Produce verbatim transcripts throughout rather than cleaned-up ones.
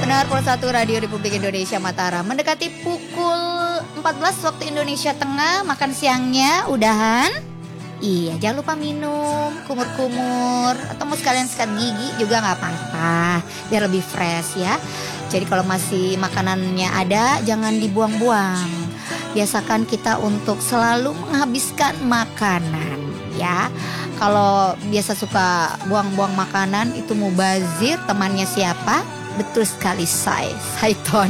Pendengar Pro satu Radio Republik Indonesia Mataram, mendekati pukul empat belas waktu Indonesia Tengah, makan siangnya udahan. Iya, jangan lupa minum, kumur-kumur, atau mau sekalian sikat gigi juga gak apa-apa, biar lebih fresh ya. Jadi kalau masih makanannya ada, jangan dibuang-buang. Biasakan kita untuk selalu menghabiskan makanan ya. Kalau biasa suka buang-buang makanan, itu mubazir, temannya siapa? Betul sekali, say, Saiton.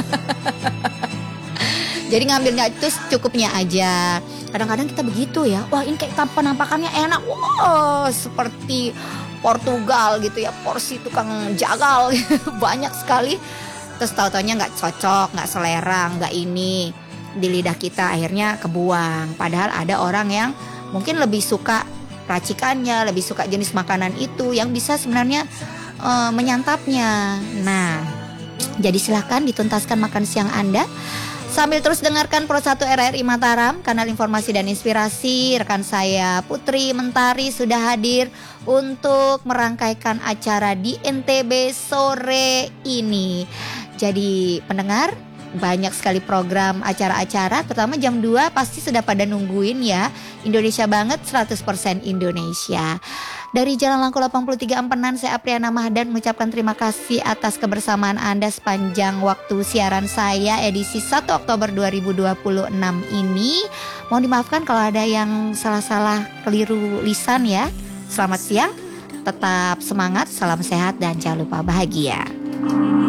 Jadi ngambilnya itu cukupnya aja. Kadang-kadang kita begitu ya. Wah, ini kayak penampakannya enak. Wow, seperti Portugal gitu ya. Porsi tukang jagal banyak sekali. Terus tahu-taunya nggak cocok, nggak selera, nggak ini di lidah kita, akhirnya kebuang. Padahal ada orang yang mungkin lebih suka racikannya, lebih suka jenis makanan itu yang bisa sebenarnya uh, menyantapnya. Nah, jadi silahkan dituntaskan makan siang Anda sambil terus dengarkan Pro satu R R I Mataram, kanal informasi dan inspirasi. Rekan saya Putri Mentari sudah hadir untuk merangkaikan acara di N T B sore ini. Jadi pendengar, banyak sekali program acara-acara, terutama jam dua pasti sudah pada nungguin ya. Indonesia banget, seratus persen Indonesia. Dari Jalan Langkul delapan puluh tiga Empenan, saya Apriana Mahdan mengucapkan terima kasih atas kebersamaan Anda sepanjang waktu siaran saya edisi satu Oktober dua ribu dua puluh enam ini. Mohon dimaafkan kalau ada yang salah-salah keliru lisan ya. Selamat siang, tetap semangat, salam sehat dan jangan lupa bahagia.